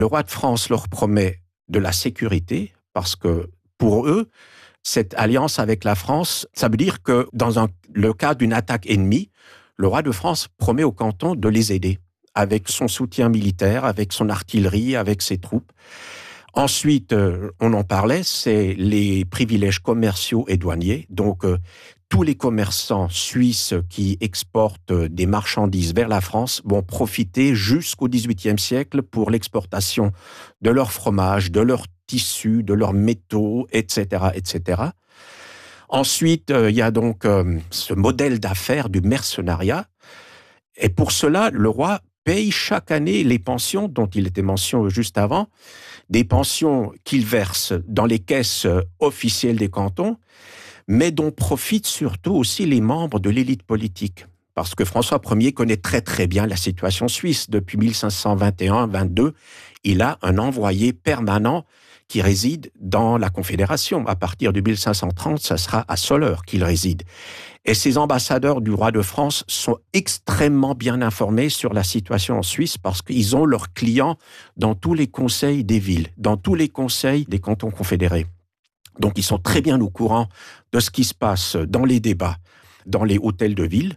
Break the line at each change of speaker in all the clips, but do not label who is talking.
Le roi de France leur promet de la sécurité, parce que pour eux, cette alliance avec la France, ça veut dire que dans le cas d'une attaque ennemie, le roi de France promet au canton de les aider, avec son soutien militaire, avec son artillerie, avec ses troupes. Ensuite, on en parlait, c'est les privilèges commerciaux et douaniers. Donc, tous les commerçants suisses qui exportent des marchandises vers la France vont profiter jusqu'au XVIIIe siècle pour l'exportation de leur fromage, de leurs tissus, de leurs métaux, etc., etc. Ensuite, il y a donc ce modèle d'affaires du mercenariat. Et pour cela, le roi paye chaque année les pensions dont il était mention juste avant, des pensions qu'il verse dans les caisses officielles des cantons, mais dont profitent surtout aussi les membres de l'élite politique. Parce que François Ier connaît très très bien la situation suisse. Depuis 1521-22, il a un envoyé permanent qui réside dans la Confédération. À partir de 1530, ça sera à Soleure qu'il réside. Et ces ambassadeurs du roi de France sont extrêmement bien informés sur la situation en Suisse parce qu'ils ont leurs clients dans tous les conseils des villes, dans tous les conseils des cantons confédérés. Donc, ils sont très bien au courant de ce qui se passe dans les débats, dans les hôtels de ville.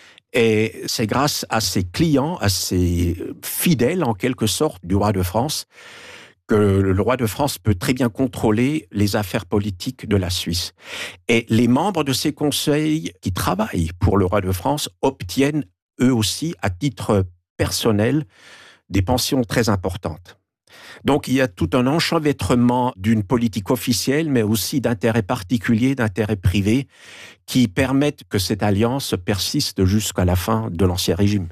Et c'est grâce à ces clients, à ces fidèles, en quelque sorte, du roi de France, que le roi de France peut très bien contrôler les affaires politiques de la Suisse. Et les membres de ces conseils qui travaillent pour le roi de France obtiennent, eux aussi, à titre personnel, des pensions très importantes. Donc, il y a tout un enchevêtrement d'une politique officielle, mais aussi d'intérêts particuliers, d'intérêts privés, qui permettent que cette alliance persiste jusqu'à la fin de l'Ancien Régime.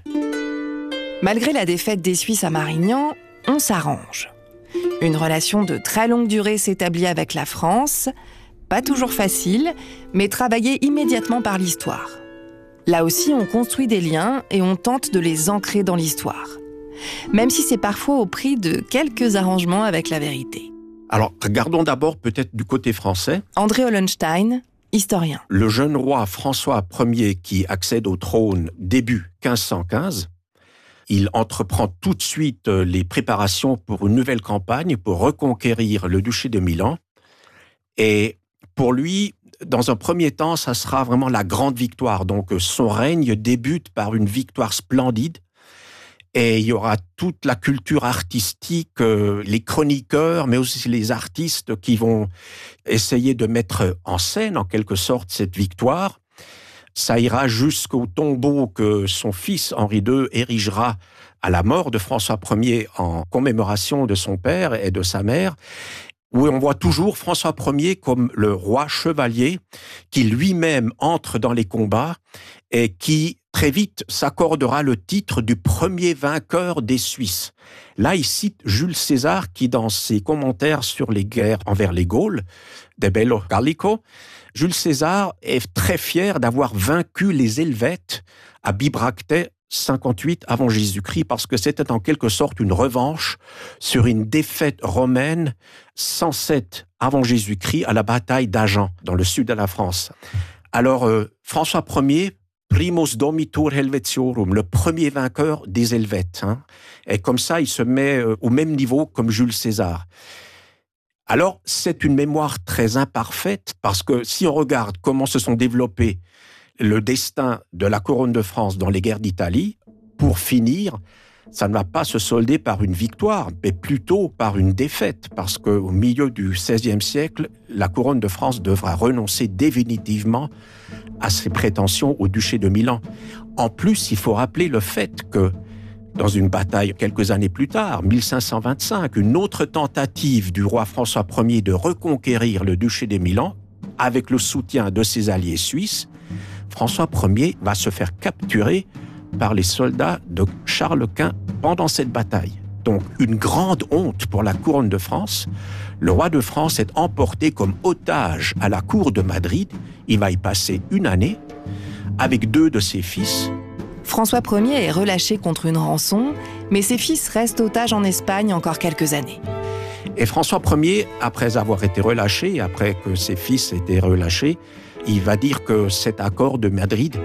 Malgré la défaite des Suisses à Marignan, on s'arrange. Une relation de très longue durée s'établit avec la France, pas toujours facile, mais travaillée immédiatement par l'histoire. Là aussi, on construit des liens et on tente de les ancrer dans l'histoire. Même si c'est parfois au prix de quelques arrangements avec la vérité.
Alors, regardons d'abord peut-être du côté français.
André Hollenstein, historien.
Le jeune roi François Ier qui accède au trône début 1515, il entreprend tout de suite les préparations pour une nouvelle campagne pour reconquérir le duché de Milan. Et pour lui, dans un premier temps, ça sera vraiment la grande victoire. Donc, son règne débute par une victoire splendide. Et il y aura toute la culture artistique, les chroniqueurs, mais aussi les artistes qui vont essayer de mettre en scène, en quelque sorte, cette victoire. Ça ira jusqu'au tombeau que son fils Henri II érigera à la mort de François Ier en commémoration de son père et de sa mère, où on voit toujours François Ier comme le roi chevalier qui lui-même entre dans les combats et qui très vite s'accordera le titre du premier vainqueur des Suisses. Là, il cite Jules César qui, dans ses commentaires sur les guerres envers les Gaules, De Bello Gallico, Jules César est très fier d'avoir vaincu les Helvètes à Bibracte 58 avant Jésus-Christ, parce que c'était en quelque sorte une revanche sur une défaite romaine 107 avant Jésus-Christ à la bataille d'Agen, dans le sud de la France. Alors, François Ier, primus domitur Helvetiorum, le premier vainqueur des Helvètes. Et comme ça, il se met au même niveau comme Jules César. Alors, c'est une mémoire très imparfaite, parce que si on regarde comment se sont développés le destin de la couronne de France dans les guerres d'Italie, pour finir, ça ne va pas se solder par une victoire, mais plutôt par une défaite, parce qu'au milieu du XVIe siècle, la couronne de France devra renoncer définitivement à ses prétentions au duché de Milan. En plus, il faut rappeler le fait que, dans une bataille quelques années plus tard, 1525, une autre tentative du roi François Ier de reconquérir le duché de Milan, avec le soutien de ses alliés suisses, François Ier va se faire capturer par les soldats de Charles Quint pendant cette bataille. Donc, une grande honte pour la couronne de France. Le roi de France est emporté comme otage à la cour de Madrid. Il va y passer une année avec 2 de ses fils.
François Ier est relâché contre une rançon, mais ses fils restent otages en Espagne encore quelques années.
Et François Ier, après avoir été relâché, après que ses fils étaient relâchés, il va dire que cet accord de Madrid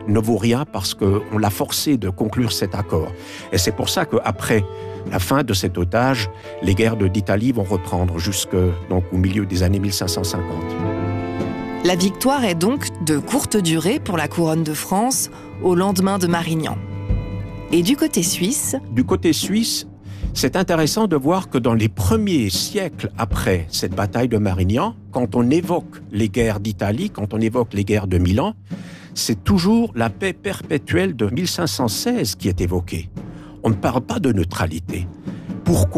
ne vaut rien parce qu'on l'a forcé de conclure cet accord. Et c'est pour ça qu'après la fin de cet otage, les guerres d'Italie vont reprendre au milieu des années 1550.
La victoire est donc de courte durée pour la couronne de France au lendemain de Marignan. Et du côté suisse,
c'est intéressant de voir que dans les premiers siècles après cette bataille de Marignan, quand on évoque les guerres d'Italie, quand on évoque les guerres de Milan, c'est toujours la paix perpétuelle de 1516 qui est évoquée. On ne parle pas de neutralité. Pourquoi ?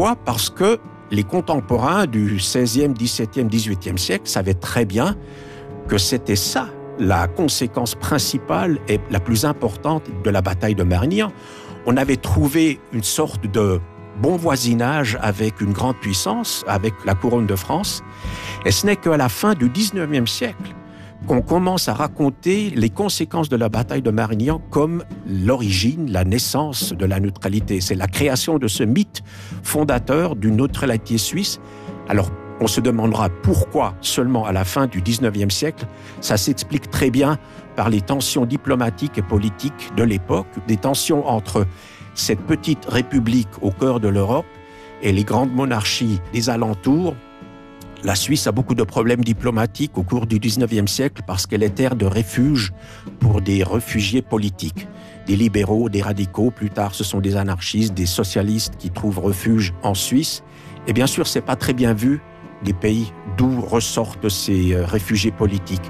Parce que les contemporains du XVIe, XVIIe, XVIIIe siècle savaient très bien que c'était ça la conséquence principale et la plus importante de la bataille de Marignan. On avait trouvé une sorte de bon voisinage avec une grande puissance, avec la couronne de France. Et ce n'est qu'à la fin du XIXe siècle qu'on commence à raconter les conséquences de la bataille de Marignan comme l'origine, la naissance de la neutralité. C'est la création de ce mythe fondateur d'une neutralité suisse. Alors, on se demandera pourquoi seulement à la fin du XIXe siècle. Ça s'explique très bien par les tensions diplomatiques et politiques de l'époque, des tensions entre cette petite république au cœur de l'Europe et les grandes monarchies des alentours. La Suisse a beaucoup de problèmes diplomatiques au cours du XIXe siècle parce qu'elle est terre de refuge pour des réfugiés politiques, des libéraux, des radicaux. Plus tard, ce sont des anarchistes, des socialistes qui trouvent refuge en Suisse. Et bien sûr, c'est pas très bien vu des pays d'où ressortent ces réfugiés politiques.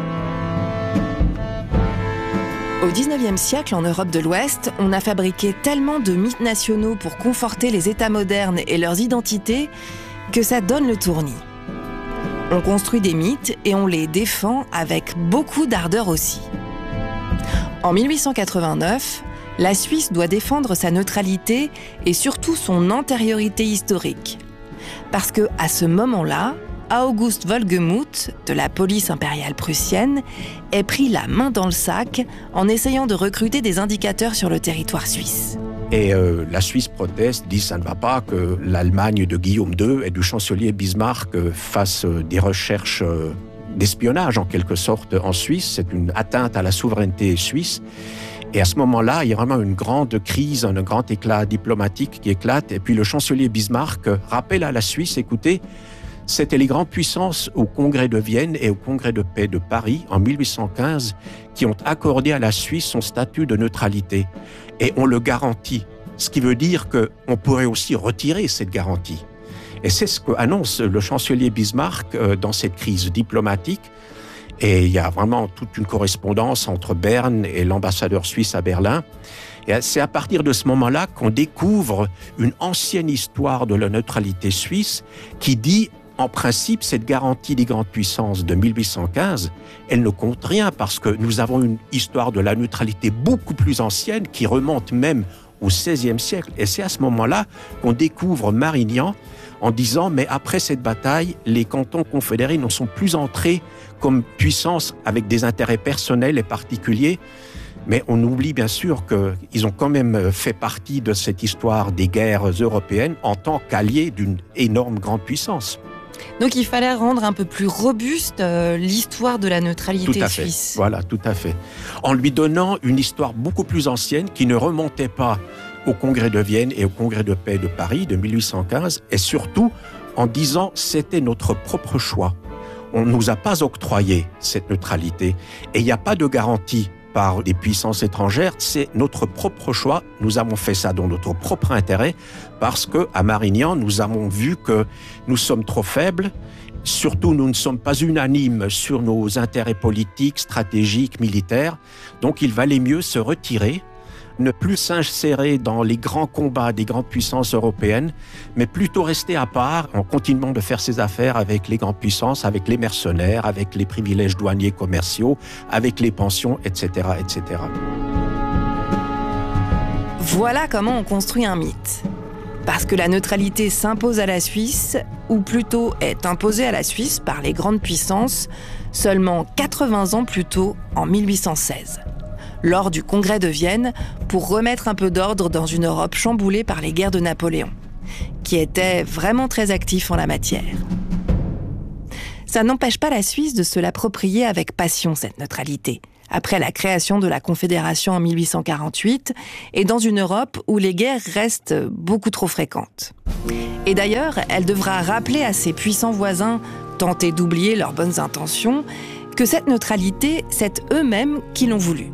Au XIXe siècle, en Europe de l'Ouest, on a fabriqué tellement de mythes nationaux pour conforter les États modernes et leurs identités que ça donne le tournis. On construit des mythes et on les défend avec beaucoup d'ardeur aussi. En 1889, la Suisse doit défendre sa neutralité et surtout son antériorité historique. Parce que, à ce moment-là, August Wolgemuth, de la police impériale prussienne, est pris la main dans le sac en essayant de recruter des indicateurs sur le territoire suisse.
Et la Suisse proteste, dit ça ne va pas que l'Allemagne de Guillaume II et du chancelier Bismarck fassent des recherches d'espionnage en quelque sorte en Suisse. C'est une atteinte à la souveraineté suisse. Et à ce moment-là, il y a vraiment une grande crise, un grand éclat diplomatique qui éclate. Et puis le chancelier Bismarck rappelle à la Suisse, écoutez, c'était les grandes puissances au Congrès de Vienne et au Congrès de paix de Paris en 1815 qui ont accordé à la Suisse son statut de neutralité. Et on le garantit, ce qui veut dire qu'on pourrait aussi retirer cette garantie. Et c'est ce qu'annonce le chancelier Bismarck dans cette crise diplomatique. Et il y a vraiment toute une correspondance entre Berne et l'ambassadeur suisse à Berlin. Et c'est à partir de ce moment-là qu'on découvre une ancienne histoire de la neutralité suisse qui dit, en principe, cette garantie des grandes puissances de 1815, elle ne compte rien parce que nous avons une histoire de la neutralité beaucoup plus ancienne qui remonte même au XVIe siècle. Et c'est à ce moment-là qu'on découvre Marignan en disant, mais après cette bataille, les cantons confédérés ne sont plus entrés comme puissance avec des intérêts personnels et particuliers. Mais on oublie bien sûr qu'ils ont quand même fait partie de cette histoire des guerres européennes en tant qu'alliés d'une énorme grande puissance.
Donc il fallait rendre un peu plus robuste l'histoire de la neutralité suisse.
Voilà, tout à fait. En lui donnant une histoire beaucoup plus ancienne qui ne remontait pas au Congrès de Vienne et au Congrès de paix de Paris de 1815 et surtout en disant c'était notre propre choix. On ne nous a pas octroyé cette neutralité et il n'y a pas de garantie par des puissances étrangères, c'est notre propre choix. Nous avons fait ça dans notre propre intérêt parce qu'à Marignan, nous avons vu que nous sommes trop faibles. Surtout, nous ne sommes pas unanimes sur nos intérêts politiques, stratégiques, militaires. Donc, il valait mieux se retirer, ne plus s'insérer dans les grands combats des grandes puissances européennes, mais plutôt rester à part en continuant de faire ses affaires avec les grandes puissances, avec les mercenaires, avec les privilèges douaniers commerciaux, avec les pensions, etc., etc.
Voilà comment on construit un mythe. Parce que la neutralité s'impose à la Suisse, ou plutôt est imposée à la Suisse par les grandes puissances, seulement 80 ans plus tôt, en 1816. Lors du Congrès de Vienne, pour remettre un peu d'ordre dans une Europe chamboulée par les guerres de Napoléon, qui était vraiment très actif en la matière. Ça n'empêche pas la Suisse de se l'approprier avec passion, cette neutralité, après la création de la Confédération en 1848, et dans une Europe où les guerres restent beaucoup trop fréquentes. Et d'ailleurs, elle devra rappeler à ses puissants voisins, tentés d'oublier leurs bonnes intentions, que cette neutralité, c'est eux-mêmes qui l'ont voulu.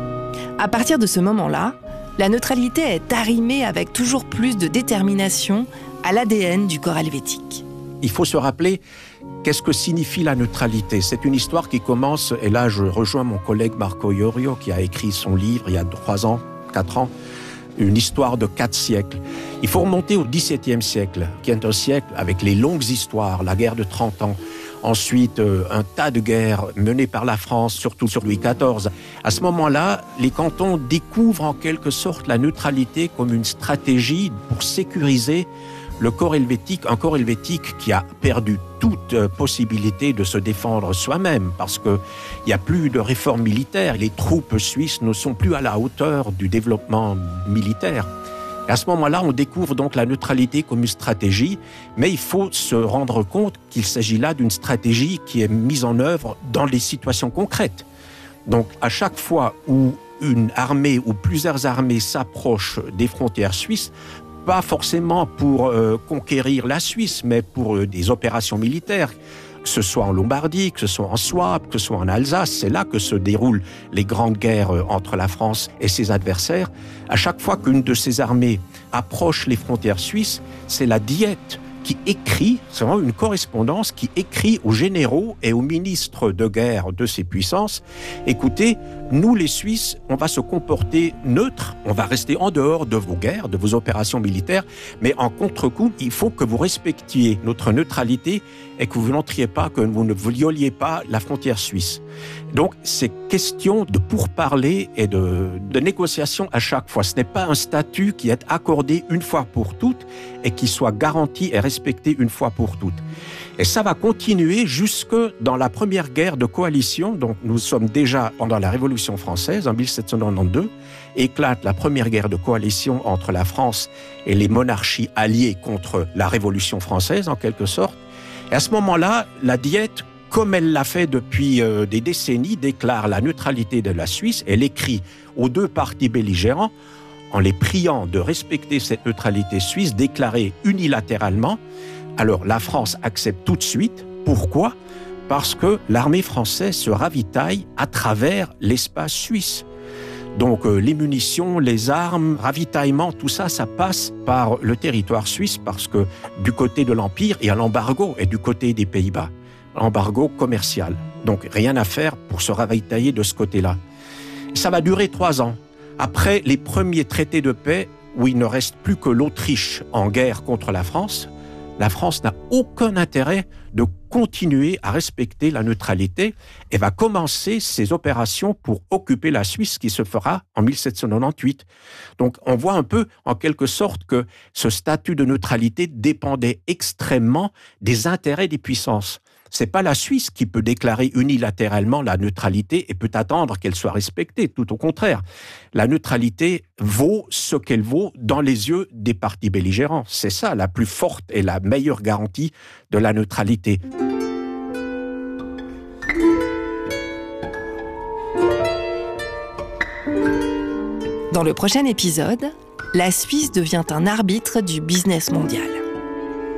À partir de ce moment-là, la neutralité est arrimée avec toujours plus de détermination à l'ADN du corps helvétique.
Il faut se rappeler qu'est-ce que signifie la neutralité. C'est une histoire qui commence, et là je rejoins mon collègue Marco Iorio qui a écrit son livre il y a 3 ans, 4 ans, une histoire de 4 siècles. Il faut remonter au XVIIe siècle, qui est un siècle avec les longues histoires, la guerre de 30 ans, ensuite un tas de guerres menées par la France, surtout sur Louis XIV. À ce moment-là, les cantons découvrent en quelque sorte la neutralité comme une stratégie pour sécuriser le corps helvétique, un corps helvétique qui a perdu toute possibilité de se défendre soi-même parce qu'il n'y a plus de réforme militaire. Les troupes suisses ne sont plus à la hauteur du développement militaire. Et à ce moment-là, on découvre donc la neutralité comme une stratégie, mais il faut se rendre compte qu'il s'agit là d'une stratégie qui est mise en œuvre dans des situations concrètes. Donc, à chaque fois où une armée ou plusieurs armées s'approchent des frontières suisses, pas forcément pour conquérir la Suisse, mais pour des opérations militaires, que ce soit en Lombardie, que ce soit en Souabe, que ce soit en Alsace. C'est là que se déroulent les grandes guerres entre la France et ses adversaires. À chaque fois qu'une de ces armées approche les frontières suisses, c'est la Diète qui écrit, c'est vraiment une correspondance qui écrit aux généraux et aux ministres de guerre de ces puissances, écoutez, nous les Suisses, on va se comporter neutre, on va rester en dehors de vos guerres, de vos opérations militaires, mais en contre-coup, il faut que vous respectiez notre neutralité et que vous n'entriez pas, que vous ne violiez pas la frontière suisse. Donc, c'est question de pourparlers et de négociations à chaque fois. Ce n'est pas un statut qui est accordé une fois pour toutes et qui soit garanti et respecté une fois pour toutes. Et ça va continuer jusque dans la première guerre de coalition. Donc, nous sommes déjà pendant la Révolution française, en 1792, éclate la première guerre de coalition entre la France et les monarchies alliées contre la Révolution française, en quelque sorte. Et à ce moment-là, la Diète, comme elle l'a fait depuis des décennies, déclare la neutralité de la Suisse. Elle écrit aux 2 partis belligérants, en les priant de respecter cette neutralité suisse déclarée unilatéralement. Alors la France accepte tout de suite. Pourquoi ? Parce que l'armée française se ravitaille à travers l'espace suisse. Donc les munitions, les armes, ravitaillement, tout ça, ça passe par le territoire suisse parce que du côté de l'Empire, il y a l'embargo et du côté des Pays-Bas. Embargo commercial. Donc rien à faire pour se ravitailler de ce côté-là. Ça va durer 3 ans. Après les premiers traités de paix, où il ne reste plus que l'Autriche en guerre contre la France n'a aucun intérêt de continuer à respecter la neutralité et va commencer ses opérations pour occuper la Suisse qui se fera en 1798. Donc on voit un peu en quelque sorte que ce statut de neutralité dépendait extrêmement des intérêts des puissances. C'est pas la Suisse qui peut déclarer unilatéralement la neutralité et peut attendre qu'elle soit respectée. Tout au contraire. La neutralité vaut ce qu'elle vaut dans les yeux des partis belligérants. C'est ça la plus forte et la meilleure garantie de la neutralité.
Dans le prochain épisode, la Suisse devient un arbitre du business mondial.